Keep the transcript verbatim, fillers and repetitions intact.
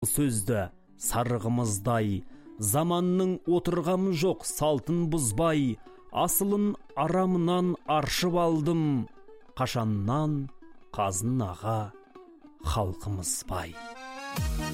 сөзді сарығымыздай, заманның отырғамы жоқ салтын бұзбай, асылын арамынан аршып алдым, қашаннан қазынаға халқымыз бай.